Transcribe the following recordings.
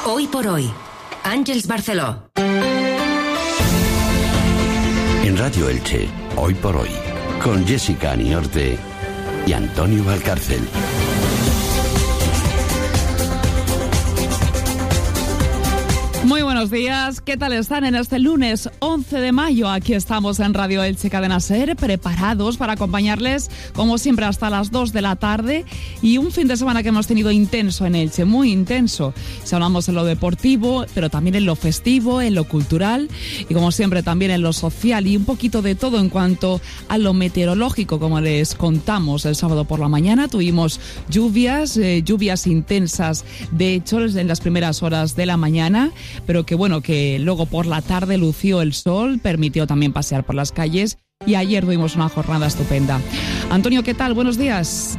Hoy por hoy, Àngels Barceló. En Radio Elche, Hoy por hoy, con Jessica Aniorte y Antonio Valcárcel. Muy buenos días, ¿qué tal están en este lunes 11 de mayo? Aquí estamos en Radio Elche Cadena SER, preparados para acompañarles, como siempre, hasta las 2 de la tarde. Y un fin de semana que hemos tenido intenso en Elche, muy intenso. Si hablamos en lo deportivo, pero también en lo festivo, en lo cultural y, como siempre, también en lo social y un poquito de todo en cuanto a lo meteorológico. Como les contamos el sábado por la mañana, tuvimos lluvias intensas, de hecho, en las primeras horas de la mañana, pero que bueno, que luego por la tarde lució el sol, permitió también pasear por las calles y ayer tuvimos una jornada estupenda. Antonio, ¿qué tal? Buenos días.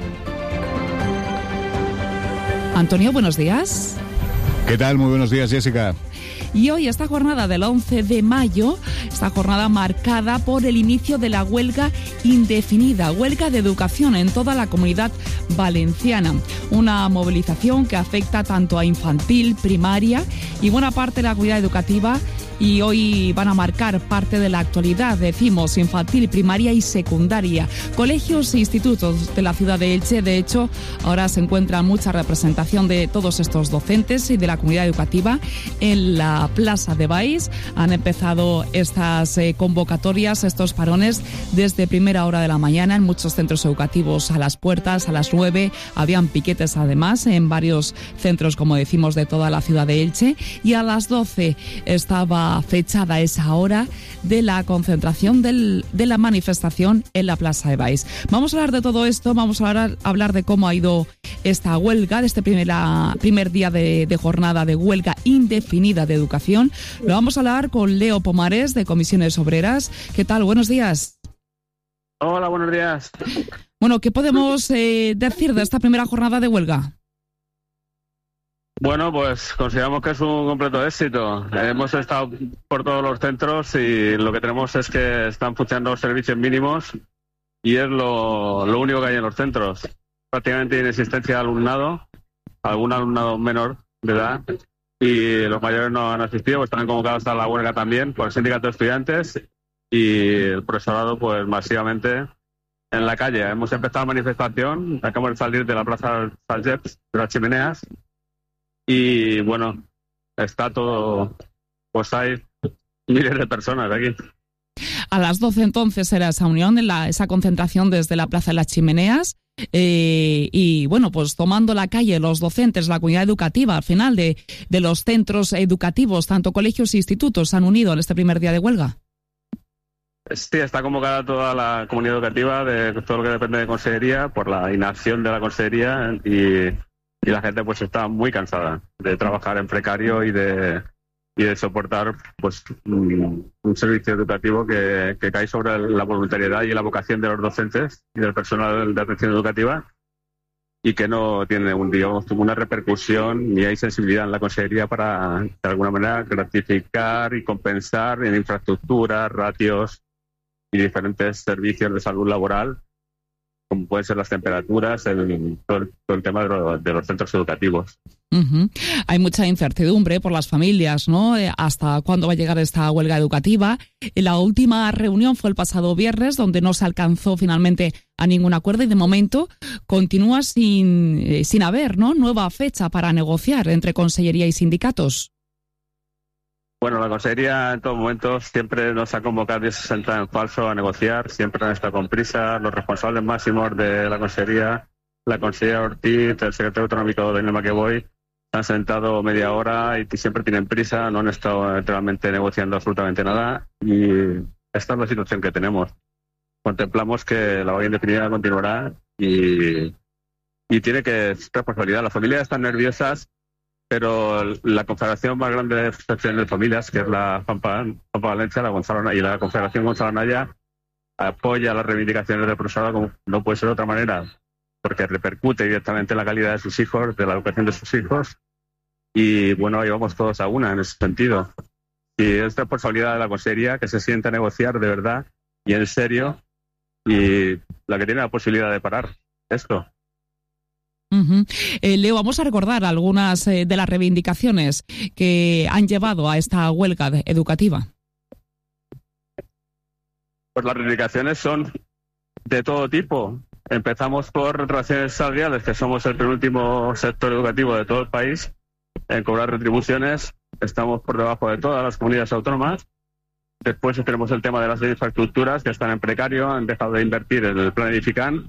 Antonio, buenos días. ¿Qué tal? Muy buenos días, Jessica. Y hoy, esta jornada del 11 de mayo, esta jornada marcada por el inicio de la huelga indefinida, huelga de educación en toda la Comunidad Valenciana. Una movilización que afecta tanto a infantil, primaria y buena parte de la comunidad educativa. Y hoy van a marcar parte de la actualidad, decimos, infantil, primaria y secundaria. Colegios e institutos de la ciudad de Elche, de hecho, ahora se encuentra mucha representación de todos estos docentes y de la comunidad educativa en la Plaza de Baix. Han empezado estas convocatorias, estos parones, desde primera hora de la mañana en muchos centros educativos. A las puertas, a las 9, habían piquetes además en varios centros, como decimos, de toda la ciudad de Elche. Y a las 12 estaba fechada esa hora de la concentración de la manifestación en la Plaza de Baix. Vamos a hablar de todo esto, vamos a hablar de cómo ha ido esta huelga, de este primer día de jornada de huelga indefinida de educación. Lo vamos a hablar con Leo Pomares, de Comisiones Obreras. ¿Qué tal? Buenos días. Hola, buenos días. Bueno, ¿qué podemos decir de esta primera jornada de huelga? Bueno, pues consideramos que es un completo éxito. Hemos estado por todos los centros y lo que tenemos es que están funcionando los servicios mínimos y es lo único que hay en los centros. Prácticamente inexistencia de alumnado, algún alumnado menor de edad, y los mayores no han asistido, pues están convocados a la huelga también por el sindicato de estudiantes y el profesorado pues masivamente en la calle. Hemos empezado la manifestación, acabamos de salir de la Plaza Salgeps, de las Chimeneas. Y bueno, está todo, pues hay miles de personas aquí. A las 12 entonces era esa unión, esa concentración desde la Plaza de las Chimeneas y bueno, pues tomando la calle los docentes, la comunidad educativa, al final de los centros educativos, tanto colegios e institutos, se han unido en este primer día de huelga. Sí, está convocada toda la comunidad educativa de todo lo que depende de Consellería por la inacción de la Consellería y la gente pues está muy cansada de trabajar en precario y de soportar pues un servicio educativo que cae sobre la voluntariedad y la vocación de los docentes y del personal de atención educativa y que no tiene una repercusión ni hay sensibilidad en la Consellería para de alguna manera gratificar y compensar en infraestructuras, ratios y diferentes servicios de salud laboral, como pueden ser las temperaturas, todo el tema de los centros educativos. Uh-huh. Hay mucha incertidumbre por las familias, ¿no? Hasta cuándo va a llegar esta huelga educativa. La última reunión fue el pasado viernes, donde no se alcanzó finalmente a ningún acuerdo y de momento continúa sin haber, ¿no?, nueva fecha para negociar entre Consellería y sindicatos. Bueno, la Consellería en todo momento siempre nos ha convocado y se senta en falso a negociar, siempre han estado con prisa. Los responsables máximos de la Consellería, la consejera Ortiz, el secretario autonómico de Nema que voy, se han sentado media hora y siempre tienen prisa, no han estado realmente negociando absolutamente nada y esta es la situación que tenemos. Contemplamos que la huelga indefinida continuará y tiene que ser responsabilidad. Las familias están nerviosas, pero la confederación más grande de asociaciones de familias, que es la FAMPA Valencia, la Gonzalo, y la Confederación Gonzalo Naya, apoya las reivindicaciones del profesorado como no puede ser de otra manera, porque repercute directamente en la calidad de sus hijos, de la educación de sus hijos, y bueno, ahí vamos todos a una en ese sentido. Y es responsabilidad de la Consellería que se sienta a negociar de verdad y en serio, y la que tiene la posibilidad de parar esto. Leo, vamos a recordar algunas de las reivindicaciones que han llevado a esta huelga educativa. Pues las reivindicaciones son de todo tipo. Empezamos por relaciones salariales, que somos el penúltimo sector educativo de todo el país en cobrar retribuciones. Estamos por debajo de todas las comunidades autónomas. Después tenemos el tema de las infraestructuras, que están en precario, han dejado de invertir en el plan Edifican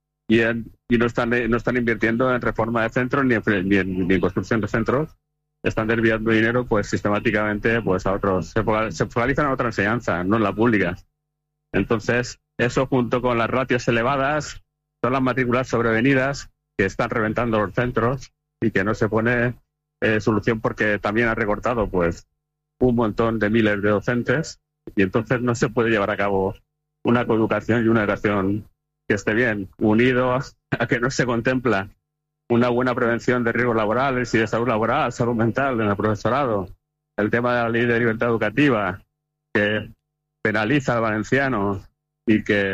y no están invirtiendo en reforma de centros ni en construcción de centros. Están desviando dinero pues sistemáticamente pues a otros. Se focalizan en otra enseñanza, no en la pública. Entonces, eso junto con las ratios elevadas, son las matrículas sobrevenidas que están reventando los centros y que no se pone solución porque también ha recortado pues un montón de miles de docentes y entonces no se puede llevar a cabo una coeducación y una educación que esté bien, unido a que no se contempla una buena prevención de riesgos laborales y de salud laboral, salud mental en el profesorado, el tema de la ley de libertad educativa que penaliza al valenciano y que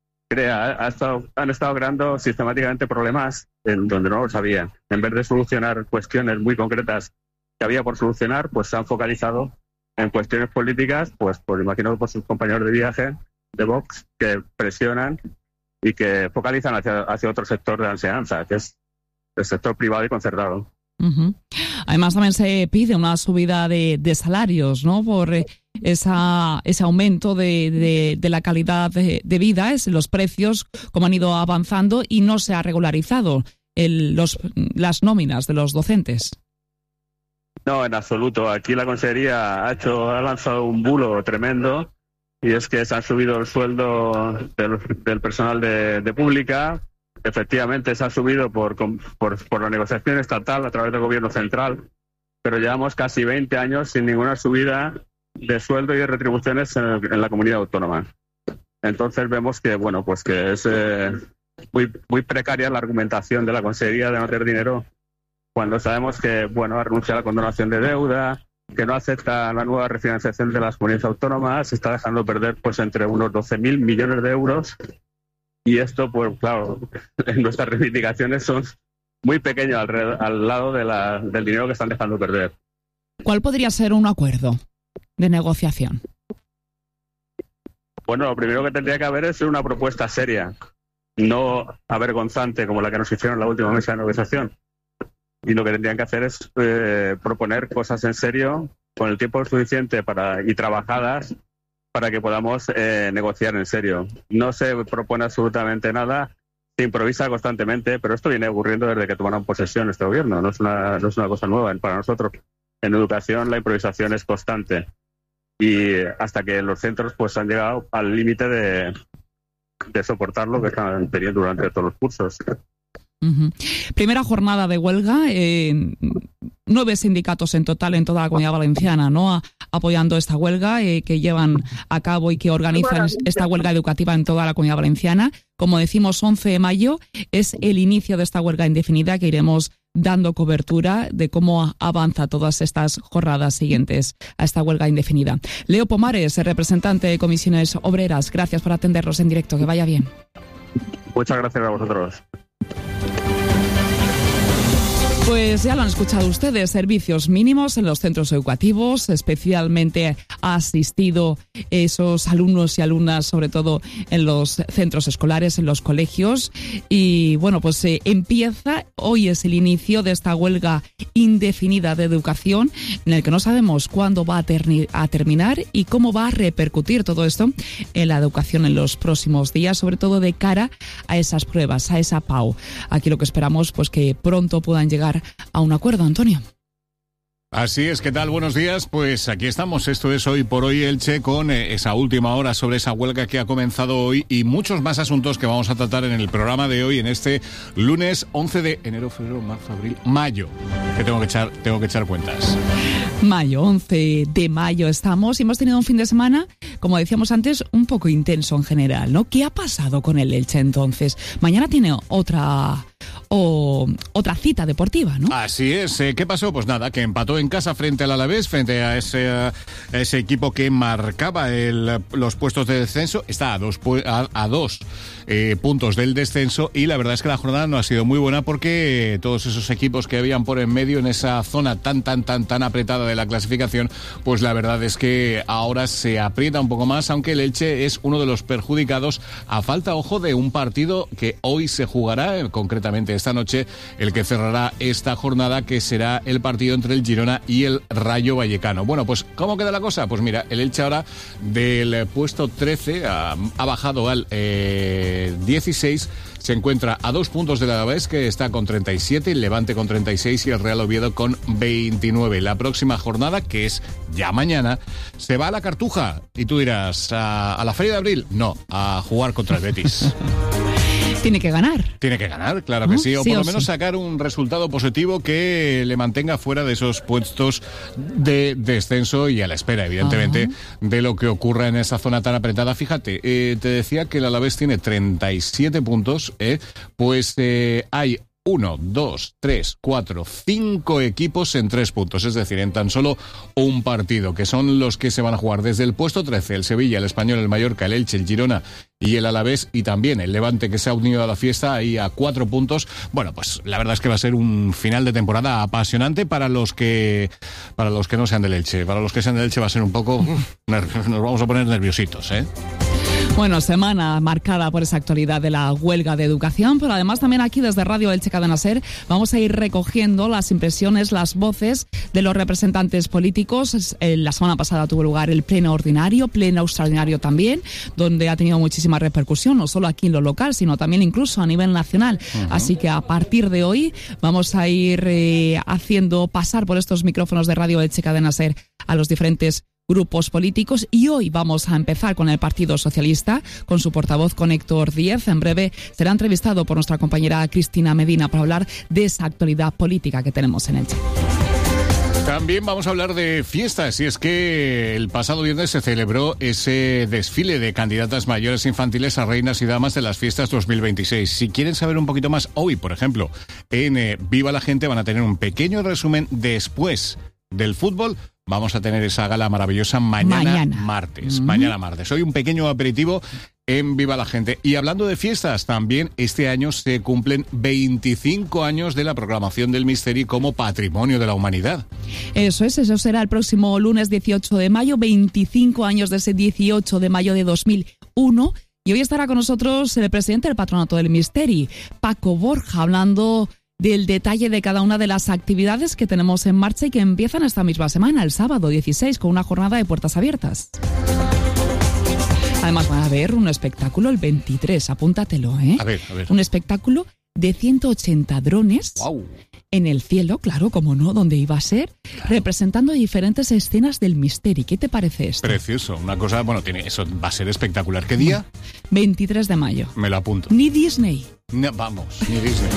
han estado creando sistemáticamente problemas en donde no lo sabían. En vez de solucionar cuestiones muy concretas que había por solucionar, pues se han focalizado en cuestiones políticas, pues imagino por sus compañeros de viaje de Vox, que presionan y que focalizan hacia otro sector de la enseñanza, que es el sector privado y concertado. Además, también se pide una subida de salarios, ¿no? Por ese aumento de la calidad de vida, los precios, como han ido avanzando, y no se ha regularizado las nóminas de los docentes. No, en absoluto. Aquí la Consejería ha lanzado un bulo tremendo, y es que se han subido el sueldo del personal de pública. Efectivamente, se ha subido por la negociación estatal a través del gobierno central, pero llevamos casi 20 años sin ninguna subida de sueldo y de retribuciones en la comunidad autónoma. Entonces vemos que que es muy precaria la argumentación de la Consejería de no tener dinero, cuando sabemos que ha renunciado a la condonación de deuda, que no acepta la nueva refinanciación de las comunidades autónomas, se está dejando perder pues entre unos 12.000 millones de euros. Y esto, pues claro, nuestras reivindicaciones son muy pequeñas al lado del dinero que están dejando perder. ¿Cuál podría ser un acuerdo de negociación? Bueno, lo primero que tendría que haber es una propuesta seria, no avergonzante como la que nos hicieron en la última mesa de negociación. Y lo que tendrían que hacer es proponer cosas en serio, con el tiempo suficiente y trabajadas, para que podamos negociar en serio. No se propone absolutamente nada, se improvisa constantemente, pero esto viene ocurriendo desde que tomaron posesión este gobierno. No es una cosa nueva para nosotros. En educación la improvisación es constante y hasta que los centros pues han llegado al límite de soportar lo que están teniendo durante todos los cursos. Primera jornada de huelga, 9 sindicatos en total en toda la Comunidad Valenciana, ¿no? Apoyando esta huelga que llevan a cabo y que organizan esta huelga educativa en toda la Comunidad Valenciana. Como decimos, 11 de mayo es el inicio de esta huelga indefinida, que iremos dando cobertura de cómo avanza todas estas jornadas siguientes a esta huelga indefinida. Leo Pomares, representante de Comisiones Obreras, gracias por atendernos en directo, que vaya bien. Muchas gracias a vosotros. Pues ya lo han escuchado ustedes, servicios mínimos en los centros educativos, especialmente ha asistido esos alumnos y alumnas, sobre todo en los centros escolares, en los colegios. Y bueno, pues hoy es el inicio de esta huelga indefinida de educación, en el que no sabemos cuándo va a terminar y cómo va a repercutir todo esto en la educación en los próximos días, sobre todo de cara a esas pruebas, a esa PAU. Aquí lo que esperamos, pues que pronto puedan llegar a un acuerdo, Antonio. Así es, ¿qué tal? Buenos días. Pues aquí estamos. Esto es Hoy por Hoy Elche, con esa última hora sobre esa huelga que ha comenzado hoy y muchos más asuntos que vamos a tratar en el programa de hoy, en este lunes 11 de enero, febrero, marzo, abril, mayo. Que tengo que echar cuentas. Mayo, 11 de mayo estamos y hemos tenido un fin de semana, como decíamos antes, un poco intenso en general, ¿no? ¿Qué ha pasado con el Elche entonces? Mañana tiene otra o otra cita deportiva, ¿no? Así es. ¿Qué pasó? Pues nada, que empató en casa frente al Alavés, frente a ese equipo que marcaba los puestos de descenso. Está a dos puntos del descenso, y la verdad es que la jornada no ha sido muy buena porque todos esos equipos que habían por en medio en esa zona tan apretada de la clasificación, pues la verdad es que ahora se aprieta un poco más, aunque el Elche es uno de los perjudicados a falta, ojo, de un partido que hoy se jugará, concretamente esta noche, el que cerrará esta jornada, que será el partido entre el Girona y el Rayo Vallecano. Bueno, pues ¿cómo queda la cosa? Pues mira, el Elche ahora del puesto 13 ha bajado al 16, se encuentra a 2 puntos del Alavés, que está con 37, el Levante con 36 y el Real Oviedo con 29. La próxima jornada, que es ya mañana, se va a la Cartuja. Y tú dirás, ¿a la Feria de Abril? No, a jugar contra el Betis. Tiene que ganar. Tiene que ganar, claro que sí. O sí, por lo o menos sí. sacar un resultado positivo que le mantenga fuera de esos puestos de descenso y a la espera, evidentemente, de lo que ocurra en esa zona tan apretada. Fíjate, te decía que el Alavés tiene 37 puntos, pues hay 1, 2, 3, 4, 5 equipos en 3 puntos, es decir, en tan solo un partido, que son los que se van a jugar desde el puesto 13, el Sevilla, el Español, el Mallorca, el Elche, el Girona y el Alavés, y también el Levante, que se ha unido a la fiesta ahí a 4 puntos. Bueno, pues la verdad es que va a ser un final de temporada apasionante para los que no sean del Elche. Para los que sean del Elche va a ser un poco... nos vamos a poner nerviositos, ¿eh? Bueno, semana marcada por esa actualidad de la huelga de educación, pero además también aquí desde Radio Elche Cadena Ser vamos a ir recogiendo las impresiones, las voces de los representantes políticos. La semana pasada tuvo lugar el pleno ordinario, pleno extraordinario también, donde ha tenido muchísima repercusión, no solo aquí en lo local, sino también incluso a nivel nacional. Así que a partir de hoy vamos a ir haciendo pasar por estos micrófonos de Radio Elche Cadena Ser a los diferentes grupos políticos, y hoy vamos a empezar con el Partido Socialista, con su portavoz, con Héctor Díez. En breve será entrevistado por nuestra compañera Cristina Medina para hablar de esa actualidad política que tenemos en Elche. También vamos a hablar de fiestas, y es que el pasado viernes se celebró ese desfile de candidatas mayores infantiles a reinas y damas de las fiestas 2026. Si quieren saber un poquito más, hoy, por ejemplo, en Viva la Gente van a tener un pequeño resumen después del fútbol. Vamos a tener esa gala maravillosa mañana martes. Mañana martes. Hoy un pequeño aperitivo en Viva la Gente. Y hablando de fiestas, también este año se cumplen 25 años de la proclamación del Misteri como Patrimonio de la Humanidad. Eso será el próximo lunes 18 de mayo, 25 años de ese 18 de mayo de 2001. Y hoy estará con nosotros el presidente del Patronato del Misteri, Paco Borja, hablando del detalle de cada una de las actividades que tenemos en marcha y que empiezan esta misma semana, el sábado 16, con una jornada de puertas abiertas. Además van a haber un espectáculo el 23, apúntatelo, ¿eh? A ver. Un espectáculo de 180 drones en el cielo, claro, como no, donde iba a ser, representando diferentes escenas del Misteri. ¿Qué te parece esto? Precioso, una cosa, eso va a ser espectacular. ¿Qué día? 23 de mayo. Me lo apunto. Ni Disney. No, vamos, ni Disney.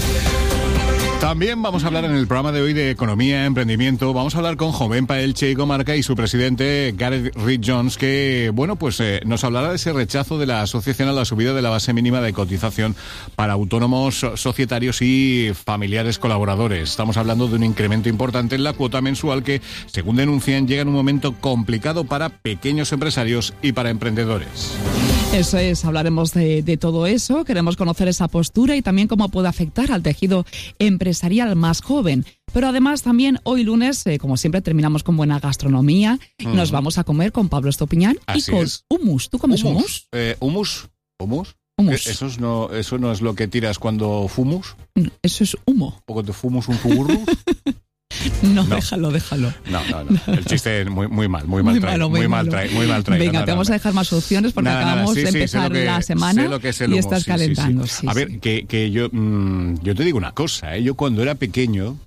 También vamos a hablar en el programa de hoy de economía, emprendimiento. Vamos a hablar con Jovenpa Elche y Comarca y su presidente Gareth Reed-Jones, que, nos hablará de ese rechazo de la asociación a la subida de la base mínima de cotización para autónomos, societarios y familiares colaboradores. Estamos hablando de un incremento importante en la cuota mensual que, según denuncian, llega en un momento complicado para pequeños empresarios y para emprendedores. Eso es, hablaremos de todo eso, queremos conocer esa postura y también cómo puede afectar al tejido empresarial más joven. Pero además también hoy lunes, como siempre, terminamos con buena gastronomía. Nos vamos a comer con Pablo Estopiñán y con hummus. ¿Tú comes hummus? ¿Hummus? Hummus. ¿Eso no es lo que tiras cuando fumus? Eso es humo. ¿O cuando fumus un fugurru? No, déjalo. No. El chiste es muy mal traído. Venga, te vamos a dejar más opciones porque acabamos de empezar la semana y estás calentando. Sí. A ver, que yo te digo una cosa, yo cuando era pequeño,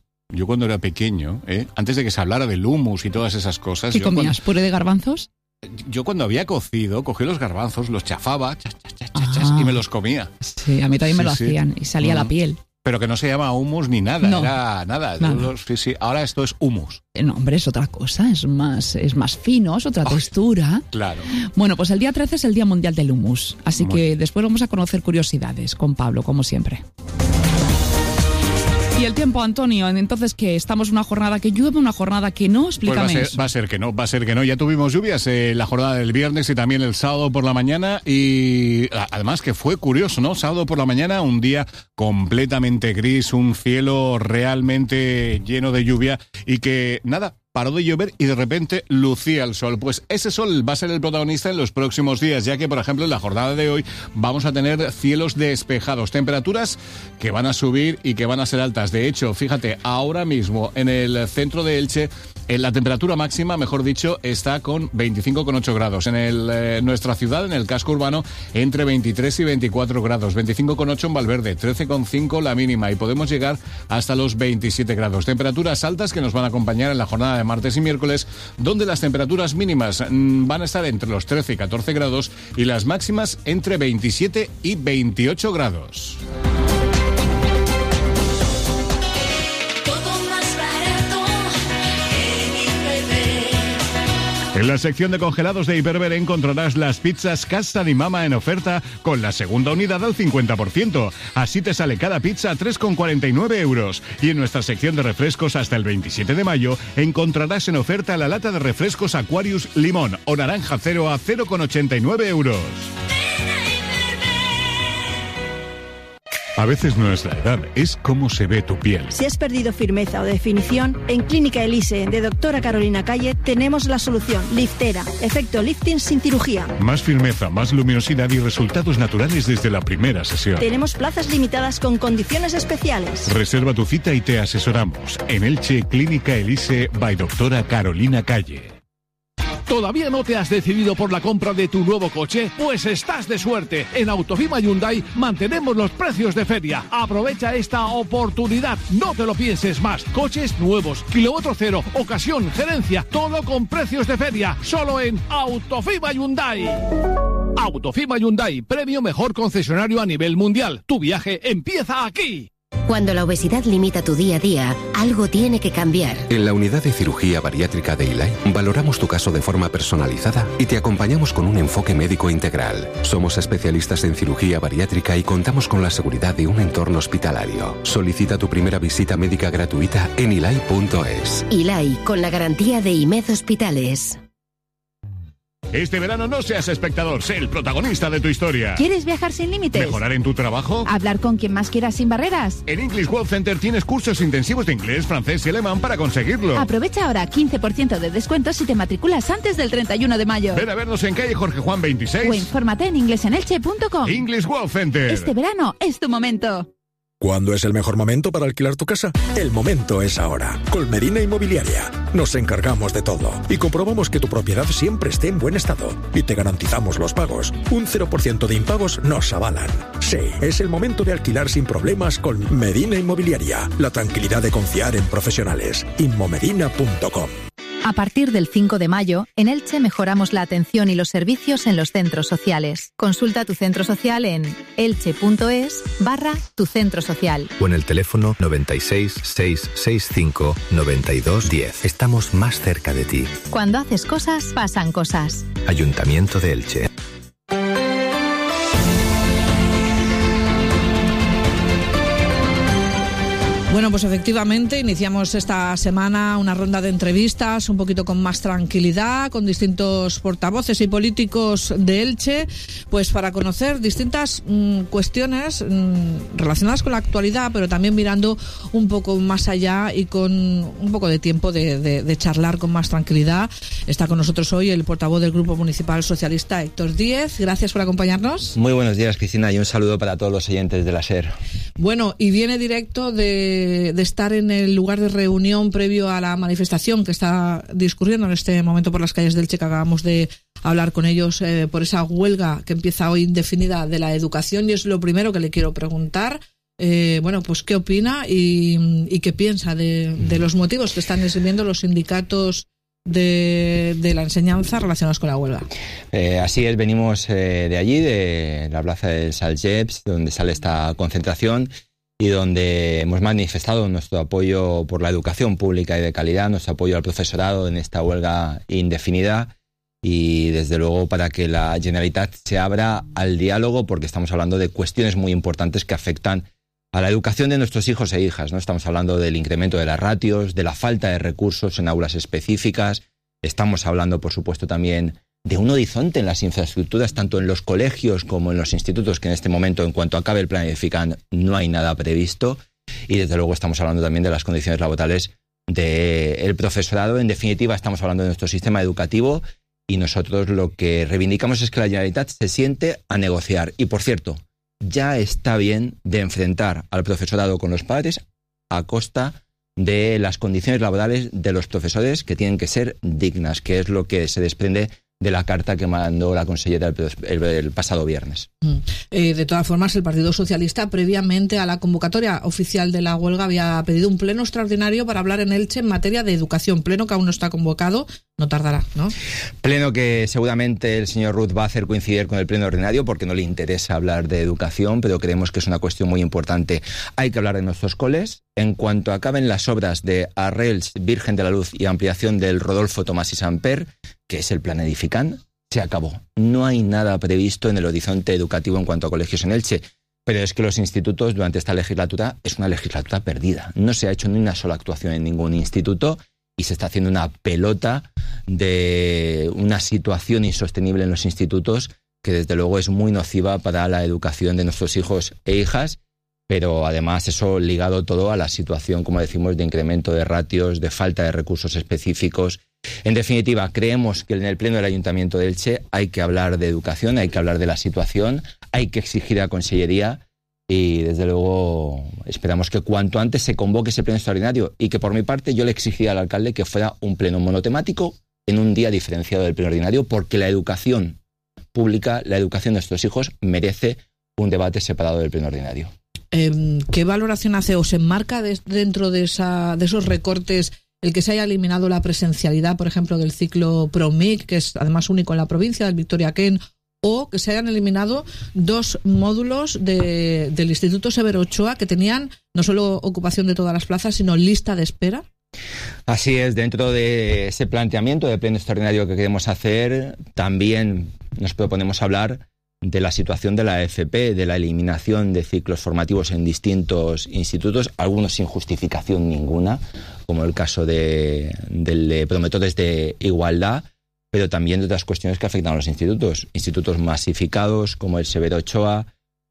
antes de que se hablara del hummus y todas esas cosas... ¿Qué comías? ¿Puré de garbanzos? Yo cuando había cocido, cogía los garbanzos, los chafaba, y me los comía. Sí, a mí también me lo hacían y salía la piel. Pero que no se llama hummus ni nada, no, era nada. Sí, ahora esto es hummus. No, hombre, es otra cosa, es más fino, es otra textura. Claro. Bueno, pues el día 13 es el Día Mundial del Hummus, así que después vamos a conocer curiosidades con Pablo, como siempre. Y el tiempo, Antonio, entonces, ¿qué? ¿Estamos una jornada que llueve, una jornada que no? Explícame. Pues va a ser que no. Ya tuvimos lluvias la jornada del viernes y también el sábado por la mañana, y además que fue curioso, ¿no? Sábado por la mañana, un día completamente gris, un cielo realmente lleno de lluvia y que, nada, paró de llover y de repente lucía el sol. Pues ese sol va a ser el protagonista en los próximos días, ya que, por ejemplo, en la jornada de hoy vamos a tener cielos despejados, temperaturas que van a subir y que van a ser altas. De hecho, fíjate, ahora mismo en el centro de Elche, la temperatura máxima, mejor dicho, está con 25,8 grados. En nuestra ciudad, en el casco urbano, entre 23 y 24 grados. 25,8 en Valverde, 13,5 la mínima, y podemos llegar hasta los 27 grados. Temperaturas altas que nos van a acompañar en la jornada de martes y miércoles, donde las temperaturas mínimas van a estar entre los 13 y 14 grados y las máximas entre 27 y 28 grados. En la sección de congelados de Hiperver encontrarás las pizzas Casta di Mama en oferta con la segunda unidad al 50%. Así te sale cada pizza a 3,49 euros. Y en nuestra sección de refrescos hasta el 27 de mayo encontrarás en oferta la lata de refrescos Aquarius Limón o Naranja Cero a 0,89 euros. A veces no es la edad, es cómo se ve tu piel. Si has perdido firmeza o definición, en Clínica Elise de Doctora Carolina Calle tenemos la solución. Liftera, efecto lifting sin cirugía. Más firmeza, más luminosidad y resultados naturales desde la primera sesión. Tenemos plazas limitadas con condiciones especiales. Reserva tu cita y te asesoramos. En Elche, Clínica Elise by Doctora Carolina Calle. ¿Todavía no te has decidido por la compra de tu nuevo coche? Pues estás de suerte. En Autofima Hyundai mantenemos los precios de feria. Aprovecha esta oportunidad. No te lo pienses más. Coches nuevos, kilómetro cero, ocasión, gerencia, todo con precios de feria. Solo en Autofima Hyundai. Autofima Hyundai, premio mejor concesionario a nivel mundial. Tu viaje empieza aquí. Cuando la obesidad limita tu día a día, algo tiene que cambiar. En la unidad de cirugía bariátrica de Ilay valoramos tu caso de forma personalizada y te acompañamos con un enfoque médico integral. Somos especialistas en cirugía bariátrica y contamos con la seguridad de un entorno hospitalario. Solicita tu primera visita médica gratuita en ilay.es. Ilay, con la garantía de IMED Hospitales. Este verano no seas espectador, sé el protagonista de tu historia. ¿Quieres viajar sin límites? ¿Mejorar en tu trabajo? ¿Hablar con quien más quieras sin barreras? En English World Center tienes cursos intensivos de inglés, francés y alemán para conseguirlo. Aprovecha ahora 15% de descuento si te matriculas antes del 31 de mayo. Ven a vernos en calle Jorge Juan 26. O infórmate en inglesenelche.com. English World Center. Este verano es tu momento. ¿Cuándo es el mejor momento para alquilar tu casa? El momento es ahora. Con Medina Inmobiliaria nos encargamos de todo y comprobamos que tu propiedad siempre esté en buen estado y te garantizamos los pagos. Un 0% de impagos nos avalan. Sí, es el momento de alquilar sin problemas con Medina Inmobiliaria. La tranquilidad de confiar en profesionales. Inmomedina.com. A partir del 5 de mayo, en Elche mejoramos la atención y los servicios en los centros sociales. Consulta tu centro social en elche.es/tu centro social. O en el teléfono 96 665 92 10. Estamos más cerca de ti. Cuando haces cosas, pasan cosas. Ayuntamiento de Elche. Bueno, pues efectivamente iniciamos esta semana una ronda de entrevistas un poquito con más tranquilidad, con distintos portavoces y políticos de Elche, pues para conocer distintas cuestiones relacionadas con la actualidad, pero también mirando un poco más allá y con un poco de tiempo de charlar con más tranquilidad. Está con nosotros hoy el portavoz del Grupo Municipal Socialista, Héctor Díez. Gracias por acompañarnos. Muy buenos días, Cristina, y un saludo para todos los oyentes de la SER. Bueno, y viene directo de estar en el lugar de reunión previo a la manifestación que está discurriendo en este momento por las calles del Elche, que acabamos de hablar con ellos por esa huelga que empieza hoy indefinida de la educación, y es lo primero que le quiero preguntar. Bueno, pues qué opina y qué piensa de los motivos que están exhibiendo los sindicatos de la enseñanza relacionados con la huelga. Así es, venimos de allí, de la plaza del Salgeps, donde sale esta concentración y donde hemos manifestado nuestro apoyo por la educación pública y de calidad, nuestro apoyo al profesorado en esta huelga indefinida y desde luego para que la Generalitat se abra al diálogo, porque estamos hablando de cuestiones muy importantes que afectan a la educación de nuestros hijos e hijas, ¿no? Estamos hablando del incremento de las ratios, de la falta de recursos en aulas específicas. Estamos hablando, por supuesto, también de un horizonte en las infraestructuras, tanto en los colegios como en los institutos, que en este momento, en cuanto acabe el plan Edifican, no hay nada previsto. Y desde luego estamos hablando también de las condiciones laborales del profesorado. En definitiva, estamos hablando de nuestro sistema educativo y nosotros lo que reivindicamos es que la Generalitat se siente a negociar. Y, por cierto, ya está bien de enfrentar al profesorado con los padres a costa de las condiciones laborales de los profesores, que tienen que ser dignas, que es lo que se desprende de la carta que mandó la consellera el pasado viernes. De todas formas, el Partido Socialista, previamente a la convocatoria oficial de la huelga, había pedido un pleno extraordinario para hablar en Elche en materia de educación. Pleno que aún no está convocado, no tardará, ¿no? Pleno que seguramente el señor Ruz va a hacer coincidir con el pleno ordinario porque no le interesa hablar de educación, pero creemos que es una cuestión muy importante. Hay que hablar de nuestros coles. En cuanto acaben las obras de Arrels, Virgen de la Luz y ampliación del Rodolfo Tomás y Samper, que es el plan Edifican, se acabó. No hay nada previsto en el horizonte educativo en cuanto a colegios en Elche, pero es que los institutos durante esta legislatura es una legislatura perdida. No se ha hecho ni una sola actuación en ningún instituto y se está haciendo una pelota de una situación insostenible en los institutos que desde luego es muy nociva para la educación de nuestros hijos e hijas, pero además eso ligado todo a la situación, como decimos, de incremento de ratios, de falta de recursos específicos. En definitiva, creemos que en el pleno del Ayuntamiento de Elche hay que hablar de educación, hay que hablar de la situación, hay que exigir a la Consellería y desde luego esperamos que cuanto antes se convoque ese pleno extraordinario y que por mi parte yo le exigiría al alcalde que fuera un pleno monotemático en un día diferenciado del pleno ordinario, porque la educación pública, la educación de nuestros hijos merece un debate separado del pleno ordinario. ¿Qué valoración hace o se enmarca dentro de esos recortes el que se haya eliminado la presencialidad, por ejemplo, del ciclo ProMIC, que es además único en la provincia, del Victoria Ken, o que se hayan eliminado 2 módulos del Instituto Severo Ochoa que tenían no solo ocupación de todas las plazas, sino lista de espera? Así es, dentro de ese planteamiento de pleno extraordinario que queremos hacer, también nos proponemos hablar de la situación de la FP, de la eliminación de ciclos formativos en distintos institutos, algunos sin justificación ninguna, como el caso de promotores de igualdad, pero también de otras cuestiones que afectan a los institutos masificados como el Severo Ochoa,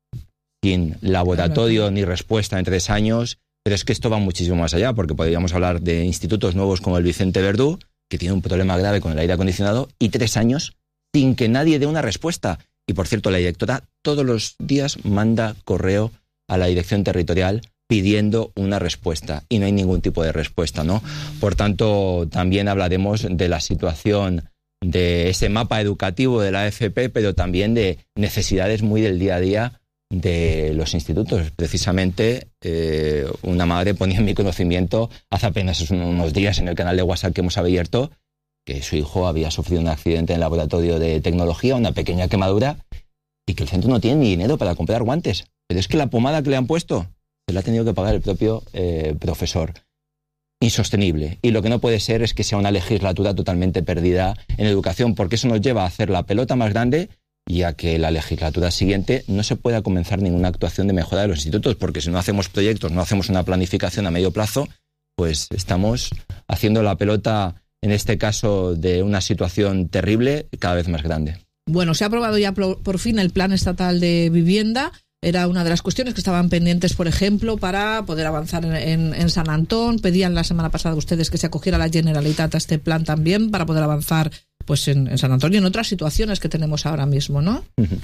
sin laboratorio ni respuesta en 3 años, pero es que esto va muchísimo más allá, porque podríamos hablar de institutos nuevos como el Vicente Verdú, que tiene un problema grave con el aire acondicionado, y 3 años sin que nadie dé una respuesta. Y por cierto, la directora todos los días manda correo a la dirección territorial pidiendo una respuesta y no hay ningún tipo de respuesta, ¿no? Por tanto, también hablaremos de la situación de ese mapa educativo de la AFP, pero también de necesidades muy del día a día de los institutos. Precisamente, una madre ponía en mi conocimiento hace apenas unos días en el canal de WhatsApp que hemos abierto que su hijo había sufrido un accidente en el laboratorio de tecnología, una pequeña quemadura, y que el centro no tiene ni dinero para comprar guantes. Pero es que la pomada que le han puesto se la ha tenido que pagar el propio profesor. Insostenible. Y lo que no puede ser es que sea una legislatura totalmente perdida en educación, porque eso nos lleva a hacer la pelota más grande y a que la legislatura siguiente no se pueda comenzar ninguna actuación de mejora de los institutos, porque si no hacemos proyectos, no hacemos una planificación a medio plazo, pues estamos haciendo la pelota, en este caso, de una situación terrible cada vez más grande. Bueno, se ha aprobado ya por fin el Plan Estatal de Vivienda. Era una de las cuestiones que estaban pendientes, por ejemplo, para poder avanzar en San Antón. Pedían la semana pasada ustedes que se acogiera la Generalitat a este plan también para poder avanzar pues en San Antón y en otras situaciones que tenemos ahora mismo, ¿no?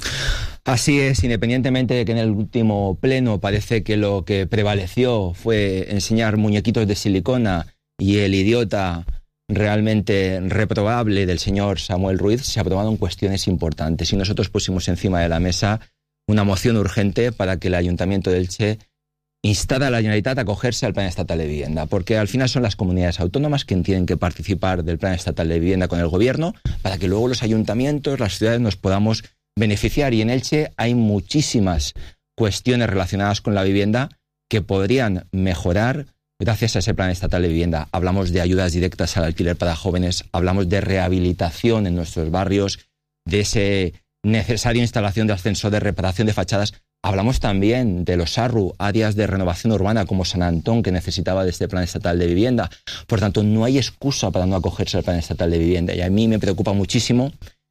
Así es, independientemente de que en el último pleno parece que lo que prevaleció fue enseñar muñequitos de silicona y el idiota realmente reprobable del señor Samuel Ruiz, se aprobaron cuestiones importantes y nosotros pusimos encima de la mesa una moción urgente para que el Ayuntamiento de Elche instara a la Generalitat a acogerse al Plan Estatal de Vivienda, porque al final son las comunidades autónomas quienes tienen que participar del Plan Estatal de Vivienda con el Gobierno para que luego los ayuntamientos, las ciudades nos podamos beneficiar. Y en Elche hay muchísimas cuestiones relacionadas con la vivienda que podrían mejorar gracias a ese Plan Estatal de Vivienda. Hablamos de ayudas directas al alquiler para jóvenes, hablamos de rehabilitación en nuestros barrios, de ese necesaria instalación de ascensores, reparación de fachadas. Hablamos también de los ARRU, áreas de renovación urbana como San Antón, que necesitaba de este plan estatal de vivienda. Por tanto, no hay excusa para no acogerse al plan estatal de vivienda. Y a mí me preocupa muchísimo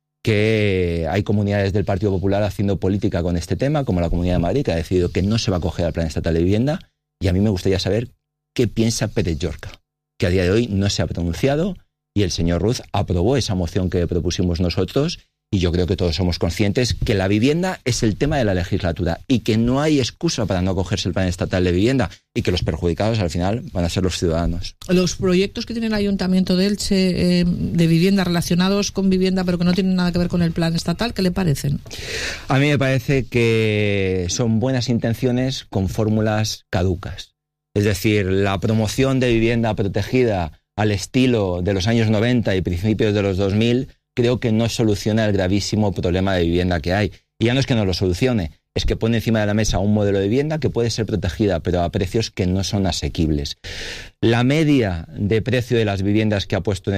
que hay comunidades del Partido Popular haciendo política con este tema, como la Comunidad de Madrid, que ha decidido que no se va a acoger al plan estatal de vivienda. Y a mí me gustaría saber qué piensa Pérez Llorca, que a día de hoy no se ha pronunciado, y el señor Ruz aprobó esa moción que propusimos nosotros. Y yo creo que todos somos conscientes que la vivienda es el tema de la legislatura y que no hay excusa para no acogerse el plan estatal de vivienda y que los perjudicados al final van a ser los ciudadanos. Los proyectos que tiene el Ayuntamiento de Elche de vivienda relacionados con vivienda pero que no tienen nada que ver con el plan estatal, ¿qué le parecen? A mí me parece que son buenas intenciones con fórmulas caducas. Es decir, la promoción de vivienda protegida al estilo de los años 90 y principios de los 2000 creo que no soluciona el gravísimo problema de vivienda que hay. Y ya no es que no lo solucione, es que pone encima de la mesa un modelo de vivienda que puede ser protegida, pero a precios que no son asequibles. La media de precio de las viviendas que ha puesto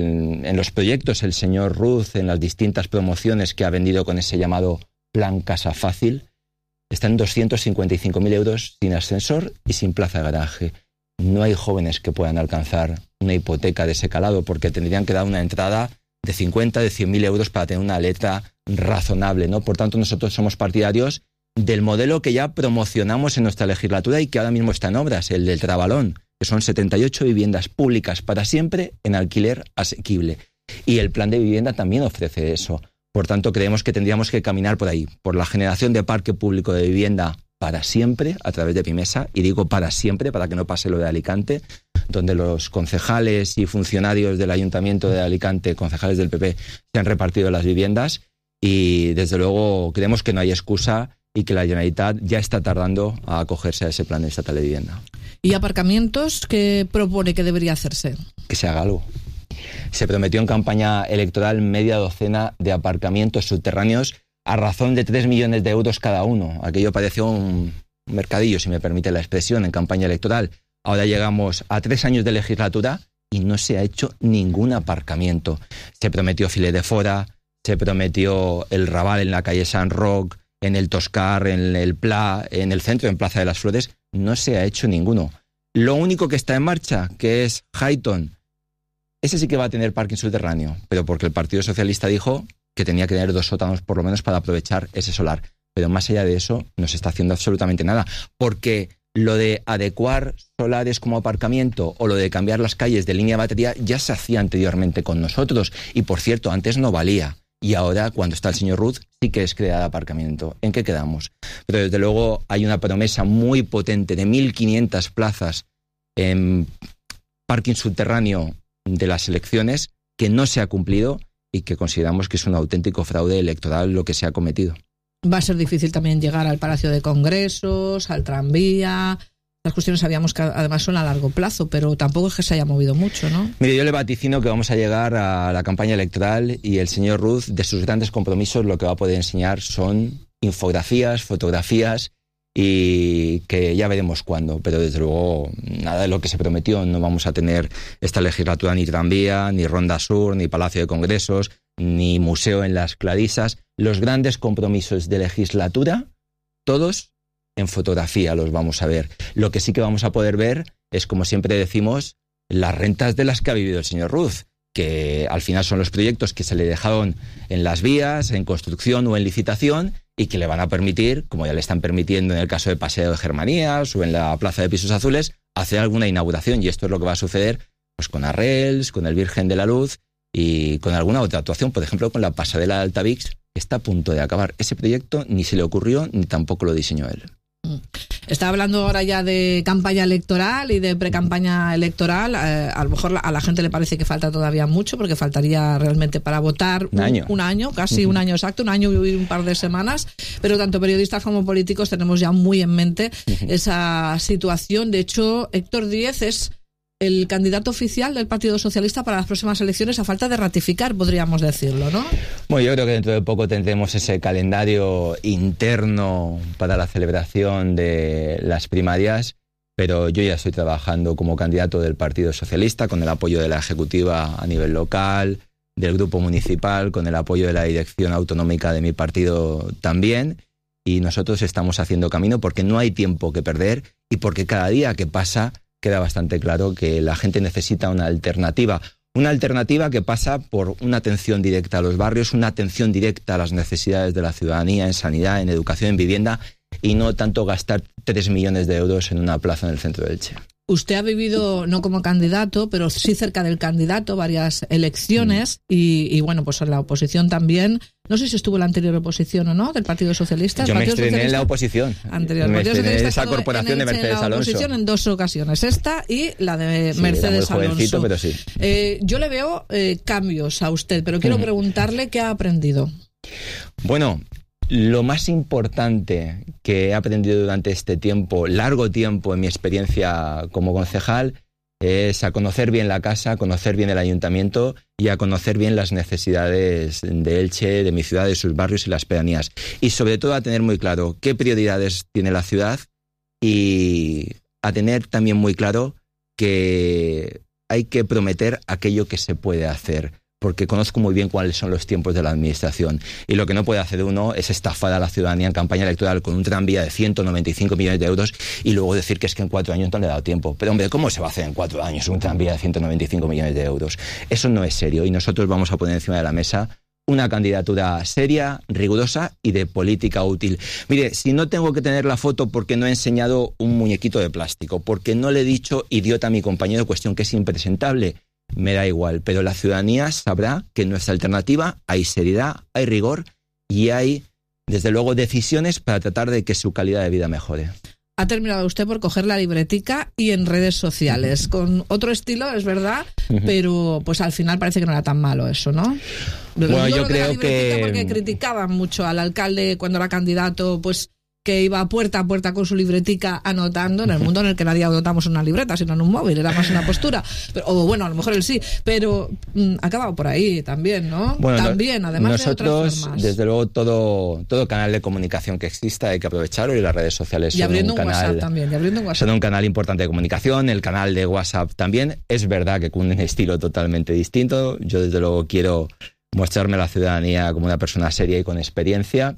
en los proyectos el señor Ruz, en las distintas promociones que ha vendido con ese llamado Plan Casa Fácil, está en 255.000 euros sin ascensor y sin plaza de garaje. No hay jóvenes que puedan alcanzar una hipoteca de ese calado porque tendrían que dar una entrada de 50, de 100.000 euros para tener una letra razonable, ¿no? Por tanto, nosotros somos partidarios del modelo que ya promocionamos en nuestra legislatura y que ahora mismo está en obras, el del Trabalón, que son 78 viviendas públicas para siempre en alquiler asequible. Y el plan de vivienda también ofrece eso. Por tanto, creemos que tendríamos que caminar por ahí, por la generación de parque público de vivienda para siempre, a través de Pimesa, y digo para siempre, para que no pase lo de Alicante, donde los concejales y funcionarios del Ayuntamiento de Alicante, concejales del PP, se han repartido las viviendas, y desde luego creemos que no hay excusa y que la Generalitat ya está tardando a acogerse a ese plan estatal de vivienda. ¿Y aparcamientos qué propone que debería hacerse? Que se haga algo. Se prometió en campaña electoral media docena de aparcamientos subterráneos a razón de 3 millones de euros cada uno. Aquello pareció un mercadillo, si me permite la expresión, en campaña electoral. Ahora llegamos a 3 años de legislatura y no se ha hecho ningún aparcamiento. Se prometió Filet de Fora, se prometió el Raval en la calle San Roc, en el Toscar, en el Pla, en el centro, en Plaza de las Flores. No se ha hecho ninguno. Lo único que está en marcha, que es Highton, ese sí que va a tener parking subterráneo, pero porque el Partido Socialista dijo que tenía que tener 2 sótanos por lo menos para aprovechar ese solar. Pero más allá de eso, no se está haciendo absolutamente nada, porque lo de adecuar solares como aparcamiento o lo de cambiar las calles de línea de batería ya se hacía anteriormente con nosotros. Y por cierto, antes no valía. Y ahora, cuando está el señor Ruz, sí que es crear aparcamiento. ¿En qué quedamos? Pero desde luego hay una promesa muy potente de 1.500 plazas en parking subterráneo de las elecciones que no se ha cumplido y que consideramos que es un auténtico fraude electoral lo que se ha cometido. Va a ser difícil también llegar al Palacio de Congresos, al tranvía. Las cuestiones sabíamos que además son a largo plazo, pero tampoco es que se haya movido mucho, ¿no? Mire, yo le vaticino que vamos a llegar a la campaña electoral y el señor Ruz, de sus grandes compromisos, lo que va a poder enseñar son infografías, fotografías, y que ya veremos cuándo, pero desde luego nada de lo que se prometió. No vamos a tener esta legislatura ni tranvía, ni Ronda Sur, ni Palacio de Congresos, ni museo en las Clarisas. Los grandes compromisos de legislatura, todos en fotografía los vamos a ver. Lo que sí que vamos a poder ver es, como siempre decimos, las rentas de las que ha vivido el señor Ruz, que al final son los proyectos que se le dejaron en las vías, en construcción o en licitación, y que le van a permitir, como ya le están permitiendo en el caso de Paseo de Germanías o en la Plaza de Pisos Azules, hacer alguna inauguración. Y esto es lo que va a suceder pues con Arrels, con el Virgen de la Luz y con alguna otra actuación, por ejemplo con la pasarela de Altavix, que está a punto de acabar. Ese proyecto ni se le ocurrió ni tampoco lo diseñó él. Está hablando ahora ya de campaña electoral y de pre-campaña electoral. A lo mejor a la gente le parece que falta todavía mucho, porque faltaría realmente para votar un año, casi un año exacto, un año y un par de semanas. Pero tanto periodistas como políticos tenemos ya muy en mente esa situación. De hecho, Héctor Díez es el candidato oficial del Partido Socialista para las próximas elecciones, a falta de ratificar, podríamos decirlo, ¿no? Bueno, yo creo que dentro de poco tendremos ese calendario interno para la celebración de las primarias, pero yo ya estoy trabajando como candidato del Partido Socialista, con el apoyo de la Ejecutiva a nivel local, del Grupo Municipal, con el apoyo de la Dirección Autonómica de mi partido también, y nosotros estamos haciendo camino porque no hay tiempo que perder y porque cada día que pasa queda bastante claro que la gente necesita una alternativa. Una alternativa que pasa por una atención directa a los barrios, una atención directa a las necesidades de la ciudadanía en sanidad, en educación, en vivienda y no tanto gastar 3 millones de euros en una plaza en el centro de Elche. Usted ha vivido, no como candidato, pero sí cerca del candidato, varias elecciones y bueno, pues en la oposición también. No sé si estuvo en la anterior oposición o no, del Partido Socialista. Yo me estrené en la oposición. Anterior. Me estrené en esa corporación de Mercedes Alonso. En la oposición en 2 ocasiones, esta y la de Mercedes Alonso. Pero sí. Yo le veo cambios a usted, pero quiero preguntarle qué ha aprendido. Bueno, lo más importante que he aprendido durante este tiempo, largo tiempo en mi experiencia como concejal, es a conocer bien la casa, a conocer bien el ayuntamiento y a conocer bien las necesidades de Elche, de mi ciudad, de sus barrios y las pedanías. Y sobre todo a tener muy claro qué prioridades tiene la ciudad y a tener también muy claro que hay que prometer aquello que se puede hacer. Porque conozco muy bien cuáles son los tiempos de la administración. Y lo que no puede hacer uno es estafar a la ciudadanía en campaña electoral con un tranvía de 195 millones de euros y luego decir que es que en 4 años no le ha dado tiempo. Pero hombre, ¿cómo se va a hacer en 4 años un tranvía de 195 millones de euros? Eso no es serio y nosotros vamos a poner encima de la mesa una candidatura seria, rigurosa y de política útil. Mire, si no tengo que tener la foto porque no he enseñado un muñequito de plástico, porque no le he dicho idiota a mi compañero, cuestión que es impresentable, me da igual, pero la ciudadanía sabrá que en nuestra alternativa hay seriedad, hay rigor y hay, desde luego, decisiones para tratar de que su calidad de vida mejore. Ha terminado usted por coger la libretica y en redes sociales, con otro estilo, es verdad, pero pues al final parece que no era tan malo eso, ¿no? Bueno, yo creo que... Porque criticaban mucho al alcalde cuando era candidato, pues que iba puerta a puerta con su libretica anotando, en el mundo en el que nadie anotamos en una libreta, sino en un móvil, era más una postura. O bueno, a lo mejor él sí, pero ha acabado por ahí también, ¿no? Bueno, también, además nosotros, de otras formas. Desde luego, todo canal de comunicación que exista hay que aprovecharlo y las redes sociales son un canal... WhatsApp también, y abriendo un WhatsApp. Son un canal importante de comunicación, el canal de WhatsApp también. Es verdad que con un estilo totalmente distinto. Yo, desde luego, quiero mostrarme a la ciudadanía como una persona seria y con experiencia.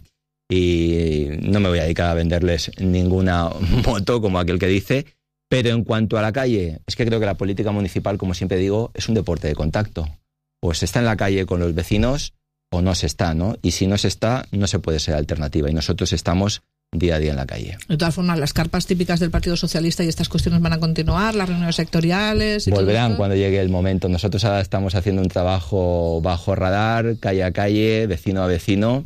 Y no me voy a dedicar a venderles ninguna moto, como aquel que dice, pero en cuanto a la calle, es que creo que la política municipal, como siempre digo, es un deporte de contacto. O se está en la calle con los vecinos o no se está, ¿no? Y si no se está, no se puede ser alternativa. Y nosotros estamos día a día en la calle. De todas formas, las carpas típicas del Partido Socialista y estas cuestiones van a continuar, las reuniones sectoriales... Y volverán cuando llegue el momento. Nosotros ahora estamos haciendo un trabajo bajo radar, calle a calle, vecino a vecino,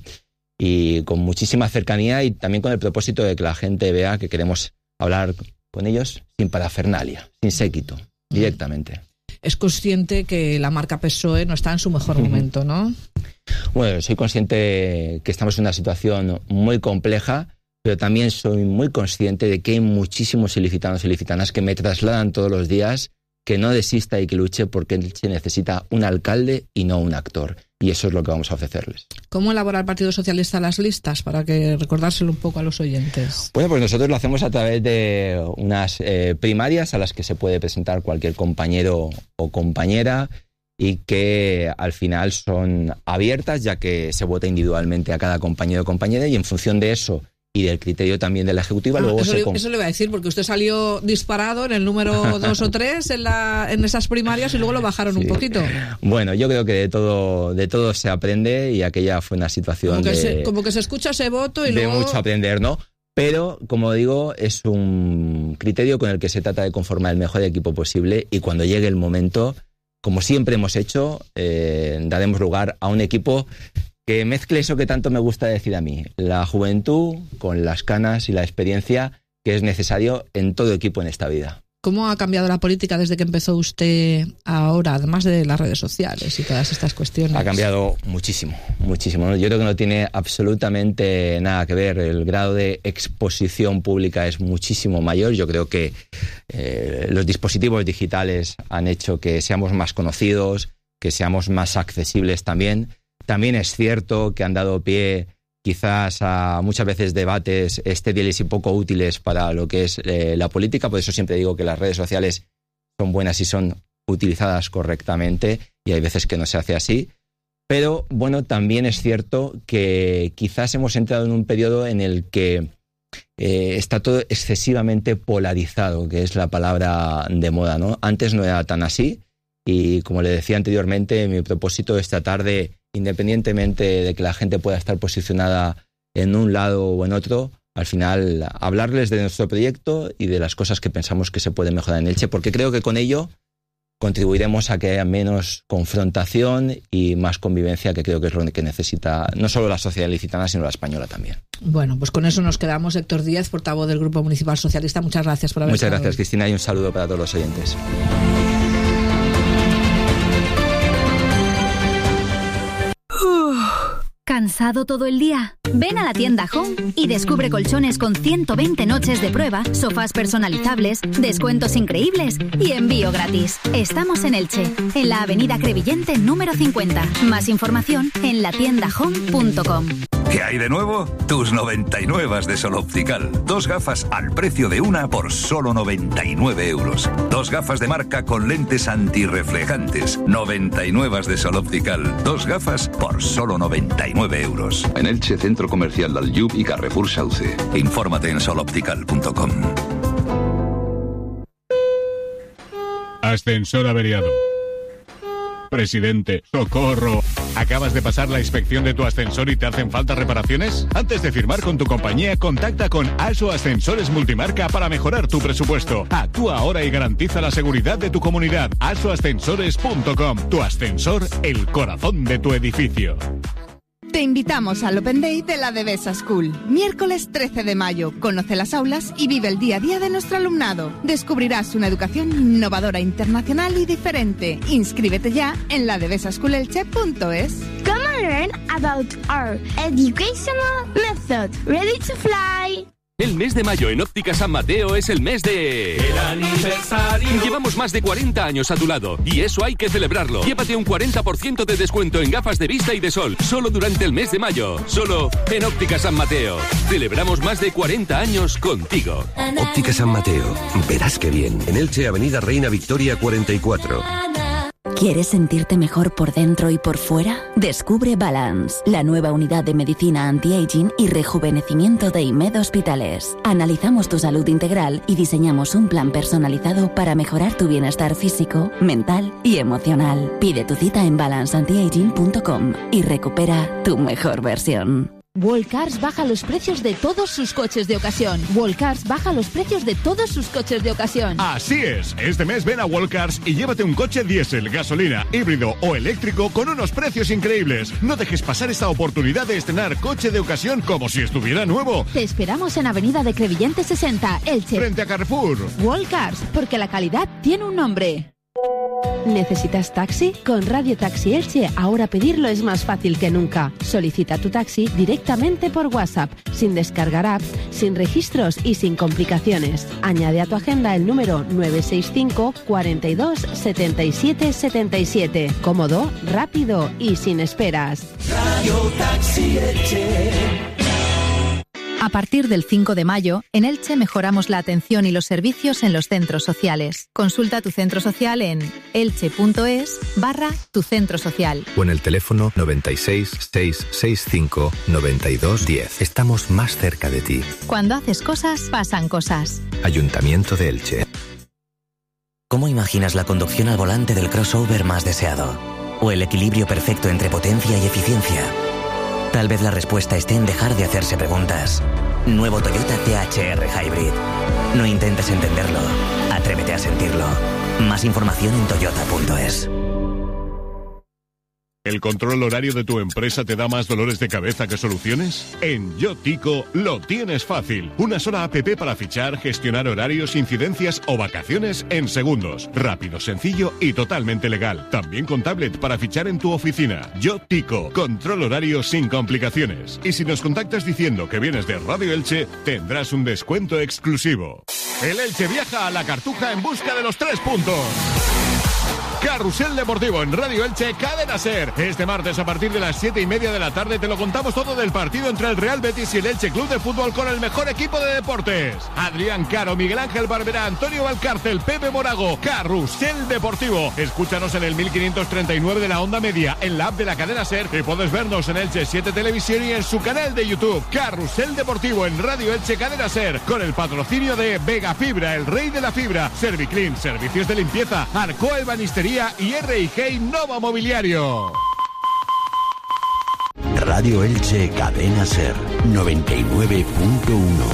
y con muchísima cercanía y también con el propósito de que la gente vea que queremos hablar con ellos sin parafernalia, sin séquito, directamente. Es consciente que la marca PSOE no está en su mejor momento, ¿no? Bueno, soy consciente que estamos en una situación muy compleja, pero también soy muy consciente de que hay muchísimos ilicitanos y ilicitanas que me trasladan todos los días que no desista y que luche porque se necesita un alcalde y no un actor. Y eso es lo que vamos a ofrecerles. ¿Cómo elabora el Partido Socialista las listas? Para que recordárselo un poco a los oyentes. Bueno, pues nosotros lo hacemos a través de unas primarias a las que se puede presentar cualquier compañero o compañera y que al final son abiertas, ya que se vota individualmente a cada compañero o compañera y en función de eso y del criterio también de la Ejecutiva. Luego eso le voy a decir, porque usted salió disparado en el número 2 o 3 en esas primarias y luego lo bajaron un poquito. Bueno, yo creo que de todo se aprende y aquella fue una situación como que se escucha ese voto y de luego... mucho aprender, ¿no? Pero, como digo, es un criterio con el que se trata de conformar el mejor equipo posible y cuando llegue el momento, como siempre hemos hecho, daremos lugar a un equipo que mezcle eso que tanto me gusta decir a mí, la juventud con las canas y la experiencia que es necesario en todo equipo en esta vida. ¿Cómo ha cambiado la política desde que empezó usted ahora, además de las redes sociales y todas estas cuestiones? Ha cambiado muchísimo, muchísimo. Yo creo que no tiene absolutamente nada que ver. El grado de exposición pública es muchísimo mayor. Yo creo que los dispositivos digitales han hecho que seamos más conocidos, que seamos más accesibles también. También es cierto que han dado pie quizás a muchas veces debates estériles y poco útiles para lo que es la política. Por eso siempre digo que las redes sociales son buenas y son utilizadas correctamente y hay veces que no se hace así. Pero bueno, también es cierto que quizás hemos entrado en un periodo en el que está todo excesivamente polarizado, que es la palabra de moda, ¿no? Antes no era tan así y, como le decía anteriormente, mi propósito es tratar de, independientemente de que la gente pueda estar posicionada en un lado o en otro, al final hablarles de nuestro proyecto y de las cosas que pensamos que se pueden mejorar en Elche, porque creo que con ello contribuiremos a que haya menos confrontación y más convivencia, que creo que es lo que necesita no solo la sociedad ilicitana, sino la española también. Bueno, pues con eso nos quedamos. Héctor Díaz, portavoz del Grupo Municipal Socialista, muchas gracias por haber Muchas estado gracias, hoy. Cristina, y un saludo para todos los oyentes. ¿Cansado todo el día? Ven a la tienda Home y descubre colchones con 120 noches de prueba, sofás personalizables, descuentos increíbles y envío gratis. Estamos en Elche, en la avenida Crevillente número 50. Más información en latiendahome.com. ¿Qué hay de nuevo? Tus 99 de Sol Optical. 2 gafas al precio de una por solo 99 euros. 2 gafas de marca con lentes antirreflejantes. 99 de Sol Optical. 2 gafas por solo 99 euros. En Elche, Centro Comercial Dalyub y Carrefour Sauce. Infórmate en soloptical.com. Ascensor averiado. Presidente, socorro. ¿Acabas de pasar la inspección de tu ascensor y te hacen falta reparaciones? Antes de firmar con tu compañía, contacta con ASO Ascensores Multimarca para mejorar tu presupuesto. Actúa ahora y garantiza la seguridad de tu comunidad. asoascensores.com. Tu ascensor, el corazón de tu edificio. Te invitamos al Open Day de la Devesa School. Miércoles 13 de mayo. Conoce las aulas y vive el día a día de nuestro alumnado. Descubrirás una educación innovadora, internacional y diferente. Inscríbete ya en ladevesaschoolelche.es. Come and learn about our educational method. Ready to fly. El mes de mayo en Óptica San Mateo es el mes de... ¡el aniversario! Llevamos más de 40 años a tu lado y eso hay que celebrarlo. Llévate un 40% de descuento en gafas de vista y de sol, solo durante el mes de mayo. Solo en Óptica San Mateo. Celebramos más de 40 años contigo. Óptica San Mateo. Verás qué bien. En Elche, Avenida Reina Victoria 44. ¿Quieres sentirte mejor por dentro y por fuera? Descubre Balance, la nueva unidad de medicina anti-aging y rejuvenecimiento de IMED Hospitales. Analizamos tu salud integral y diseñamos un plan personalizado para mejorar tu bienestar físico, mental y emocional. Pide tu cita en balanceantiaging.com y recupera tu mejor versión. Wallcars baja los precios de todos sus coches de ocasión. Wallcars baja los precios de todos sus coches de ocasión. Así es. Este mes ven a Wallcars y llévate un coche diésel, gasolina, híbrido o eléctrico con unos precios increíbles. No dejes pasar esta oportunidad de estrenar coche de ocasión como si estuviera nuevo. Te esperamos en Avenida de Crevillente 60, Elche. Frente a Carrefour. Wallcars, porque la calidad tiene un nombre. ¿Necesitas taxi? Con Radio Taxi Elche ahora pedirlo es más fácil que nunca. Solicita tu taxi directamente por WhatsApp, sin descargar apps, sin registros y sin complicaciones. Añade a tu agenda el número 965 42 77 77. Cómodo, rápido y sin esperas. Radio Taxi Elche. A partir del 5 de mayo, en Elche mejoramos la atención y los servicios en los centros sociales. Consulta tu centro social en elche.es/tu centro social. O en el teléfono 96 665 92 10. Estamos más cerca de ti. Cuando haces cosas, pasan cosas. Ayuntamiento de Elche. ¿Cómo imaginas la conducción al volante del crossover más deseado? ¿O el equilibrio perfecto entre potencia y eficiencia? Tal vez la respuesta esté en dejar de hacerse preguntas. Nuevo Toyota THR Hybrid. No intentes entenderlo, atrévete a sentirlo. Más información en toyota.es. ¿El control horario de tu empresa te da más dolores de cabeza que soluciones? En Yotico lo tienes fácil. Una sola app para fichar, gestionar horarios, incidencias o vacaciones en segundos. Rápido, sencillo y totalmente legal. También con tablet para fichar en tu oficina. Yotico, control horario sin complicaciones. Y si nos contactas diciendo que vienes de Radio Elche, tendrás un descuento exclusivo. El Elche viaja a la Cartuja en busca de los 3 puntos. Carrusel Deportivo en Radio Elche, Cadena SER. Este martes a partir de las 7:30 de la tarde te lo contamos todo del partido entre el Real Betis y el Elche Club de Fútbol con el mejor equipo de deportes. Adrián Caro, Miguel Ángel Barberá, Antonio Valcárcel, Pepe Morago. Carrusel Deportivo. Escúchanos en el 1539 de la onda media, en la app de la Cadena SER, y puedes vernos en Elche 7 Televisión y en su canal de YouTube. Carrusel Deportivo en Radio Elche, Cadena SER, con el patrocinio de Vega Fibra, el rey de la fibra, Serviclean, servicios de limpieza, Arcoa Ebanistería y R&G Innova Mobiliario. Radio Elche, Cadena SER 99.1.